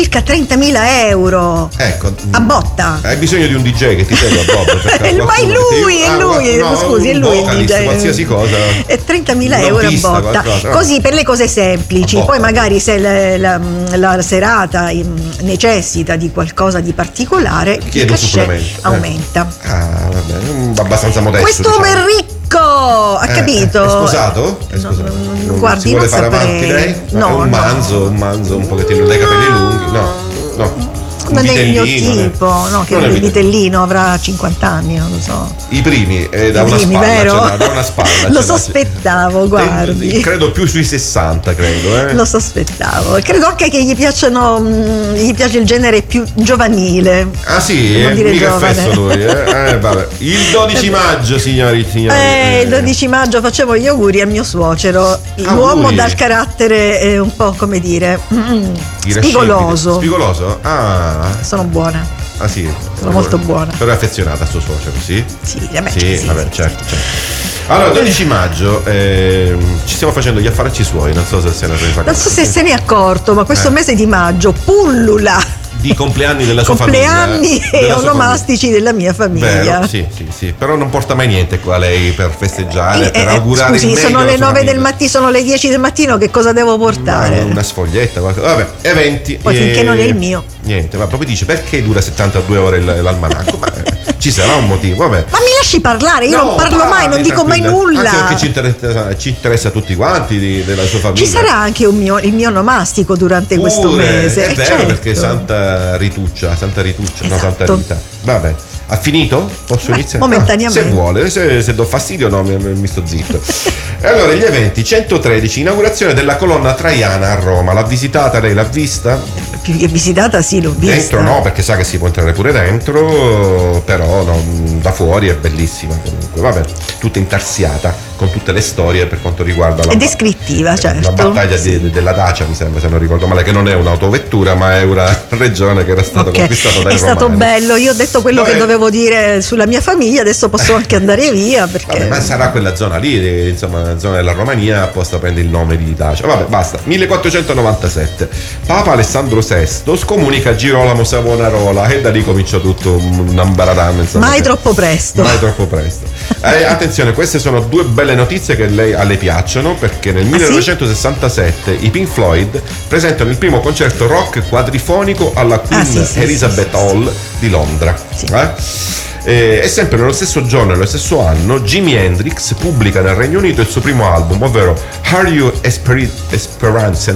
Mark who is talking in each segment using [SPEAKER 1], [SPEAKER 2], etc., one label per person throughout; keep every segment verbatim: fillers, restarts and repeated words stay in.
[SPEAKER 1] circa trentamila euro.
[SPEAKER 2] Ecco.
[SPEAKER 1] A botta.
[SPEAKER 2] Hai bisogno di un D J che ti segue a Bob.
[SPEAKER 1] Ma è lui, è lui,
[SPEAKER 2] no,
[SPEAKER 1] scusi, è lui il D J.
[SPEAKER 2] Qualsiasi cosa.
[SPEAKER 1] E trentamila euro a botta.
[SPEAKER 2] Qualcosa.
[SPEAKER 1] Così per le cose semplici. Poi magari se la, la, la serata necessita di qualcosa di particolare,
[SPEAKER 2] chiedo
[SPEAKER 1] il cachet aumenta.
[SPEAKER 2] Eh. Ah, vabbè, abbastanza modesto.
[SPEAKER 1] Quest'uomo
[SPEAKER 2] diciamo.
[SPEAKER 1] è ricco, ha
[SPEAKER 2] eh,
[SPEAKER 1] capito?
[SPEAKER 2] È sposato? È sposato.
[SPEAKER 1] No,
[SPEAKER 2] non
[SPEAKER 1] guardi,
[SPEAKER 2] si vuole
[SPEAKER 1] non
[SPEAKER 2] fare
[SPEAKER 1] saprei.
[SPEAKER 2] avanti lei?
[SPEAKER 1] No,
[SPEAKER 2] è un
[SPEAKER 1] no.
[SPEAKER 2] manzo, un manzo un pochettino dai capelli lunghi. No, no.
[SPEAKER 1] Non è il mio
[SPEAKER 2] vitellino,
[SPEAKER 1] tipo, no, che
[SPEAKER 2] non è
[SPEAKER 1] il
[SPEAKER 2] il
[SPEAKER 1] vitellino avrà cinquanta anni, non lo so.
[SPEAKER 2] I primi, eh, da
[SPEAKER 1] I
[SPEAKER 2] una
[SPEAKER 1] primi,
[SPEAKER 2] spalla,
[SPEAKER 1] vero?
[SPEAKER 2] cioè, da una spalla.
[SPEAKER 1] Lo
[SPEAKER 2] cioè,
[SPEAKER 1] sospettavo, guardi.
[SPEAKER 2] Credo più sui sessanta, credo. Eh.
[SPEAKER 1] Lo sospettavo. Credo anche che gli piacciono, mh, gli piace il genere più giovanile.
[SPEAKER 2] Ah sì,
[SPEAKER 1] non
[SPEAKER 2] eh,
[SPEAKER 1] dire
[SPEAKER 2] mica
[SPEAKER 1] giovane.
[SPEAKER 2] fesso lui, eh? Eh, vabbè. Il dodici maggio, signori, signori.
[SPEAKER 1] Eh, il dodici maggio facevo gli auguri a mio suocero, l'uomo
[SPEAKER 2] Auguri.
[SPEAKER 1] dal carattere eh, un po', come dire, mm,
[SPEAKER 2] Irascibile.
[SPEAKER 1] spigoloso.
[SPEAKER 2] Spigoloso? Ah.
[SPEAKER 1] Sono buona.
[SPEAKER 2] Ah sì.
[SPEAKER 1] Sono molto buona.
[SPEAKER 2] Però è affezionata a suo suocero, sì?
[SPEAKER 1] Sì, vabbè,
[SPEAKER 2] sì,
[SPEAKER 1] sì,
[SPEAKER 2] vabbè
[SPEAKER 1] sì,
[SPEAKER 2] certo, certo. Allora, dodici maggio eh, ci stiamo facendo gli affaracci suoi, non so se se ne resa
[SPEAKER 1] Non so se
[SPEAKER 2] conto.
[SPEAKER 1] se ne è accorto, ma questo
[SPEAKER 2] Eh.
[SPEAKER 1] mese di maggio pullula
[SPEAKER 2] Di compleanni della sua
[SPEAKER 1] compleanni
[SPEAKER 2] famiglia.
[SPEAKER 1] e
[SPEAKER 2] della sua
[SPEAKER 1] onomastici della mia
[SPEAKER 2] famiglia.
[SPEAKER 1] famiglia.
[SPEAKER 2] Vero, sì, sì, sì. Però non porta mai niente qua lei per festeggiare,
[SPEAKER 1] Eh,
[SPEAKER 2] per
[SPEAKER 1] eh,
[SPEAKER 2] augurare
[SPEAKER 1] scusi,
[SPEAKER 2] il meglio
[SPEAKER 1] sono
[SPEAKER 2] alla
[SPEAKER 1] le
[SPEAKER 2] sua
[SPEAKER 1] nove del
[SPEAKER 2] famiglia.
[SPEAKER 1] mattino, sono le dieci del mattino, che cosa devo portare?
[SPEAKER 2] Ma una sfoglietta, qualcosa. Vabbè, eventi.
[SPEAKER 1] Poi finché non è il mio.
[SPEAKER 2] Niente, ma proprio dice perché dura settantadue ore il- l'almanacco? Ma eh, ci sarà un motivo, vabbè.
[SPEAKER 1] Ma mi lasci parlare, io
[SPEAKER 2] No,
[SPEAKER 1] non parlo
[SPEAKER 2] parli,
[SPEAKER 1] mai, non dico mai
[SPEAKER 2] tranquilla. Anche
[SPEAKER 1] nulla.
[SPEAKER 2] perché ci interessa, ci interessa a tutti quanti di- della sua famiglia.
[SPEAKER 1] Ci sarà anche un mio, il mio onomastico durante questo
[SPEAKER 2] Pure,
[SPEAKER 1] mese.
[SPEAKER 2] È
[SPEAKER 1] eh,
[SPEAKER 2] vero,
[SPEAKER 1] certo.
[SPEAKER 2] perché Santa Rituccia, Santa Rituccia, no, Santa
[SPEAKER 1] Esatto.
[SPEAKER 2] Rita. Vabbè. Ha finito? Posso
[SPEAKER 1] Beh,
[SPEAKER 2] iniziare?
[SPEAKER 1] momentaneamente.
[SPEAKER 2] Ah, se vuole, se, se do fastidio no, mi, mi sto zitto. E allora gli eventi, centotredici, inaugurazione della colonna Traiana a Roma. L'ha visitata, lei l'ha vista?
[SPEAKER 1] Più che visitata, sì, l'ho vista.
[SPEAKER 2] Dentro no, perché sa che si può entrare pure dentro, però no, da fuori è bellissima comunque. Vabbè, tutta intarsiata con tutte le storie per quanto riguarda la
[SPEAKER 1] È descrittiva, certo.
[SPEAKER 2] La battaglia
[SPEAKER 1] Sì.
[SPEAKER 2] di- della Dacia, mi sembra, se non ricordo male, che non è un'autovettura, ma è una regione che era stata
[SPEAKER 1] Ok,
[SPEAKER 2] conquistata dai
[SPEAKER 1] è stato
[SPEAKER 2] romani.
[SPEAKER 1] bello, io ho detto quello
[SPEAKER 2] Vabbè.
[SPEAKER 1] che dovevo dire sulla mia famiglia, adesso posso anche andare via perché
[SPEAKER 2] Vabbè, ma sarà quella zona lì, eh, insomma, la zona della Romania, apposta prende il nome di Dacia. Vabbè, basta. millequattrocentonovantasette. Papa Alessandro sesto scomunica Girolamo Savonarola e da lì comincia tutto un ambaradan. insomma,
[SPEAKER 1] mai
[SPEAKER 2] che-
[SPEAKER 1] troppo presto.
[SPEAKER 2] Mai troppo presto. Eh, attenzione, queste sono due belle notizie che lei, a lei piacciono, perché nel millenovecentosessantasette i Pink Floyd presentano il primo concerto rock quadrifonico alla Queen
[SPEAKER 1] Ah, sì, sì,
[SPEAKER 2] Elizabeth
[SPEAKER 1] sì, sì,
[SPEAKER 2] Hall di Londra.
[SPEAKER 1] Sì.
[SPEAKER 2] Eh? Eh, e sempre nello stesso giorno e nello stesso anno Jimi Hendrix pubblica nel Regno Unito il suo primo album, ovvero Are You Esperi- Esperanced?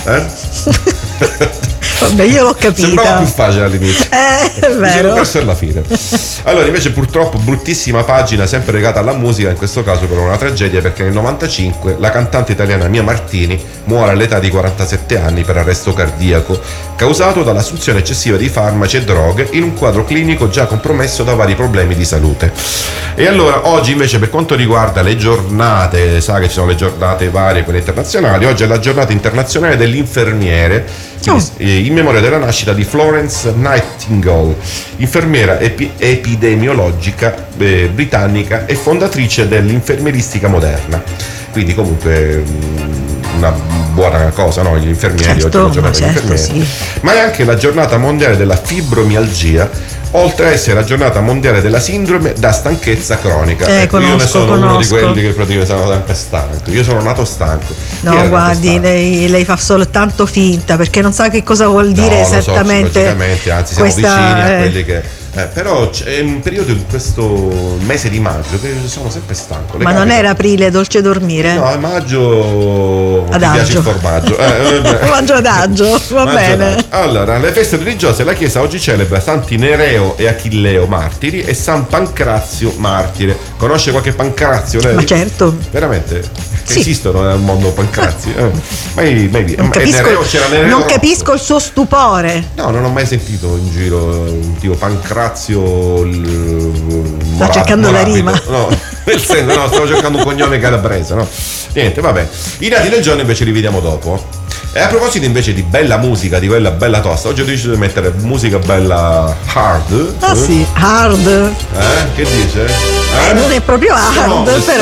[SPEAKER 2] Eh?
[SPEAKER 1] Vabbè, io l'ho
[SPEAKER 2] Sembrava
[SPEAKER 1] capita.
[SPEAKER 2] più facile all'inizio.
[SPEAKER 1] Eh, è
[SPEAKER 2] Mi sono
[SPEAKER 1] vero.
[SPEAKER 2] perso alla fine. Allora, invece, purtroppo, bruttissima pagina, sempre legata alla musica, in questo caso per una tragedia, perché nel novantacinque la cantante italiana Mia Martini muore all'età di quarantasette anni per arresto cardiaco, causato dall'assunzione eccessiva di farmaci e droghe in un quadro clinico già compromesso da vari problemi di salute. E allora, oggi invece, per quanto riguarda le giornate, sa che ci sono le giornate varie, quelle internazionali, oggi è la giornata internazionale dell'infermiere, quindi,
[SPEAKER 1] Oh.
[SPEAKER 2] eh, in memoria della nascita di Florence Nightingale, infermiera epi- epidemiologica eh, britannica e fondatrice dell'infermieristica moderna. Quindi comunque mh, una buona cosa, no? Gli infermieri,
[SPEAKER 1] Certo,
[SPEAKER 2] oggi è la giornata
[SPEAKER 1] ma
[SPEAKER 2] degli
[SPEAKER 1] certo,
[SPEAKER 2] infermieri.
[SPEAKER 1] sì.
[SPEAKER 2] Ma è anche la giornata mondiale della fibromialgia, oltre a essere la giornata mondiale della sindrome da stanchezza cronica.
[SPEAKER 1] Eh,
[SPEAKER 2] Ecco, io ne
[SPEAKER 1] conosco,
[SPEAKER 2] sono uno di
[SPEAKER 1] conosco.
[SPEAKER 2] quelli che praticamente sono sempre stanco. Io sono nato stanco. Chi era
[SPEAKER 1] No,
[SPEAKER 2] nato
[SPEAKER 1] guardi,
[SPEAKER 2] stanco?
[SPEAKER 1] lei, lei fa soltanto finta perché non sa che cosa vuol dire
[SPEAKER 2] No, lo so,
[SPEAKER 1] esattamente.
[SPEAKER 2] psicologicamente, anzi siamo
[SPEAKER 1] questa,
[SPEAKER 2] vicini a
[SPEAKER 1] eh,
[SPEAKER 2] quelli che eh, però c'è un periodo in questo mese di maggio che sono sempre stanco. Le
[SPEAKER 1] Ma non
[SPEAKER 2] capita?
[SPEAKER 1] era aprile, dolce dormire?
[SPEAKER 2] No, a maggio ti
[SPEAKER 1] Adagio.
[SPEAKER 2] piace il formaggio. Eh, vabbè.
[SPEAKER 1] Mangio adagio, va
[SPEAKER 2] Mangio
[SPEAKER 1] bene.
[SPEAKER 2] adagio. Allora, le feste religiose, la Chiesa oggi celebra Santi Nereo e Achilleo martiri e San Pancrazio martire. Conosce qualche Pancrazio lei?
[SPEAKER 1] Ma certo.
[SPEAKER 2] Veramente?
[SPEAKER 1] Sì.
[SPEAKER 2] Esistono nel mondo Pancrazzi? Eh. Mai, mai visto.
[SPEAKER 1] Non
[SPEAKER 2] E
[SPEAKER 1] capisco,
[SPEAKER 2] Nereo, c'era Nereo
[SPEAKER 1] non
[SPEAKER 2] rosso.
[SPEAKER 1] capisco il suo stupore.
[SPEAKER 2] No, non ho mai sentito in giro un tipo Pancrazio. il-
[SPEAKER 1] Sta
[SPEAKER 2] Mora-
[SPEAKER 1] cercando la
[SPEAKER 2] Morabido.
[SPEAKER 1] rima.
[SPEAKER 2] No, nel senso, no, stavo cercando un cognome calabrese, no? Niente, vabbè. I dati del giorno invece li vediamo dopo. E a proposito invece di bella musica, di quella bella tosta, oggi ho deciso di mettere musica bella hard.
[SPEAKER 1] Ah
[SPEAKER 2] eh?
[SPEAKER 1] sì, hard.
[SPEAKER 2] Eh? Che dice?
[SPEAKER 1] Eh, non è proprio hard,
[SPEAKER 2] Strong,
[SPEAKER 1] però